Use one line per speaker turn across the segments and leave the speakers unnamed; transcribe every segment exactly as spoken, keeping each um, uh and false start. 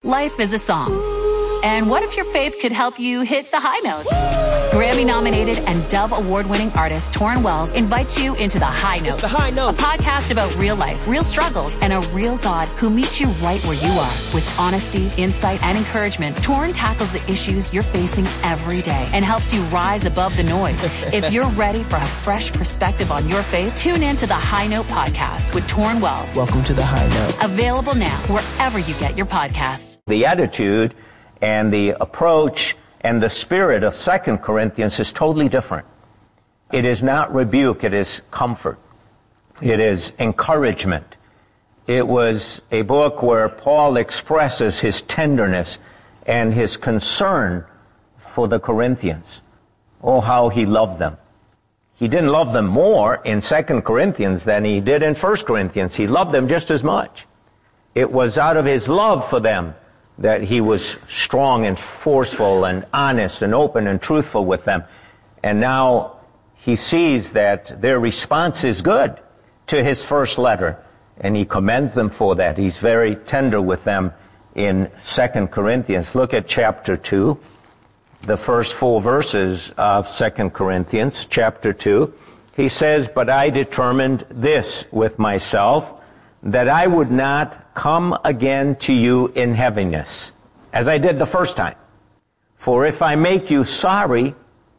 Life is a song. And what if your faith could help you hit the high notes? Grammy-nominated and Dove Award-winning artist Torrin Wells invites you into The High Note.
It's The High Note.
A podcast about real life, real struggles, and a real God who meets you right where you are. With honesty, insight, and encouragement, Torrin tackles the issues you're facing every day and helps you rise above the noise. If you're ready for a fresh perspective on your faith, tune in to The High Note podcast with Torrin Wells.
Welcome to The High Note.
Available now wherever you get your podcasts.
The attitude and the approach and the spirit of Second Corinthians is totally different. It is not rebuke, it is comfort. It is encouragement. It was a book where Paul expresses his tenderness and his concern for the Corinthians. Oh, how he loved them. He didn't love them more in Second Corinthians than he did in First Corinthians. He loved them just as much. It was out of his love for them that he was strong and forceful and honest and open and truthful with them. And now he sees that their response is good to his first letter, and he commends them for that. He's very tender with them in Second Corinthians. Look at chapter two, the first four verses of Second Corinthians, chapter two. He says, "But I determined this with myself, that I would not come again to you in heaviness, as I did the first time. For if I make you sorry,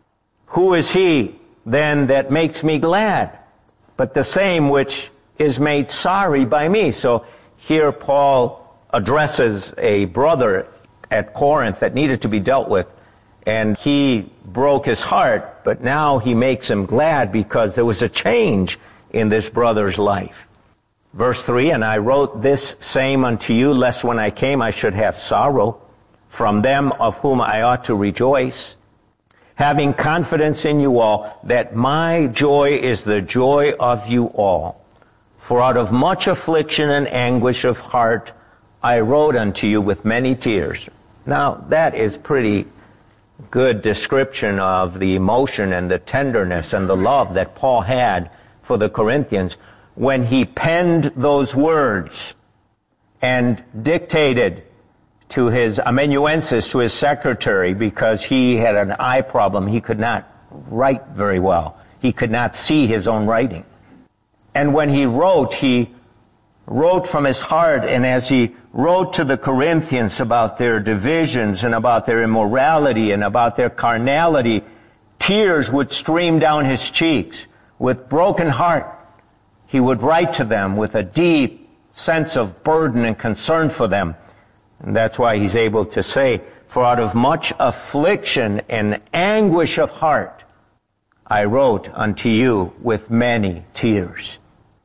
who is he then that makes me glad? But the same which is made sorry by me." So here Paul addresses a brother at Corinth that needed to be dealt with, and he broke his heart, but now he makes him glad because there was a change in this brother's life. Verse three, "And I wrote this same unto you, lest when I came I should have sorrow from them of whom I ought to rejoice, having confidence in you all, that my joy is the joy of you all. For out of much affliction and anguish of heart I wrote unto you with many tears." Now, that is pretty good description of the emotion and the tenderness and the love that Paul had for the Corinthians when he penned those words and dictated to his amanuensis, to his secretary, because he had an eye problem. He could not write very well. He could not see his own writing. And when he wrote, he wrote from his heart, and as he wrote to the Corinthians about their divisions and about their immorality and about their carnality, tears would stream down his cheeks. With broken heart, he would write to them with a deep sense of burden and concern for them. And that's why he's able to say, "For out of much affliction and anguish of heart, I wrote unto you with many tears."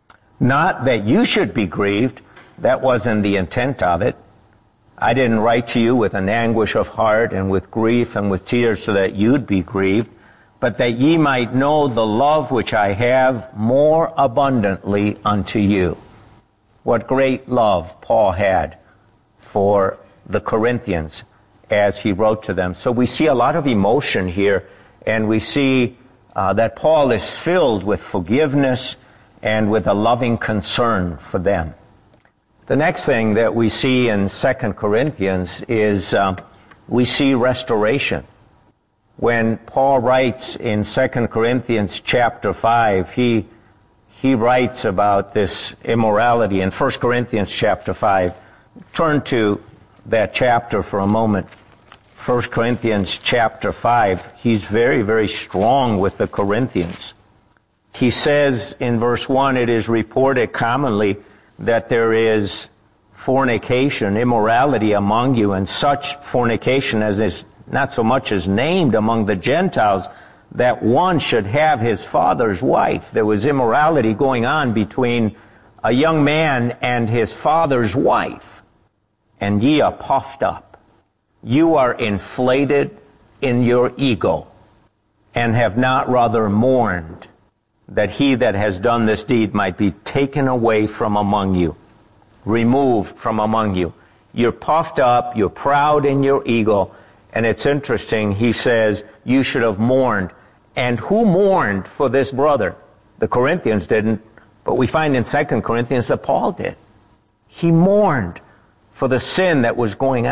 Not that you should be grieved. That wasn't the intent of it. I didn't write to you with an anguish of heart and with grief and with tears so that you'd be grieved, but that ye might know the love which I have more abundantly unto you. What great love Paul had for the Corinthians as he wrote to them. So we see a lot of emotion here, and we see uh, that Paul is filled with forgiveness and with a loving concern for them. The next thing that we see in Second Corinthians is uh, we see restoration. When Paul writes in Second Corinthians chapter five, he he writes about this immorality in First Corinthians chapter five. Turn to that chapter for a moment. First Corinthians chapter five. He's very, very strong with the Corinthians. He says in verse one, "It is reported commonly that there is fornication, immorality among you, and such fornication as is not so much as named among the Gentiles, that one should have his father's wife." There was immorality going on between a young man and his father's wife. "And ye are puffed up. You are inflated in your ego, and have not rather mourned, that he that has done this deed might be taken away from among you, removed from among you." You're puffed up, you're proud in your ego. And it's interesting, he says, you should have mourned. And who mourned for this brother? The Corinthians didn't, but we find in Second Corinthians that Paul did. He mourned for the sin that was going on.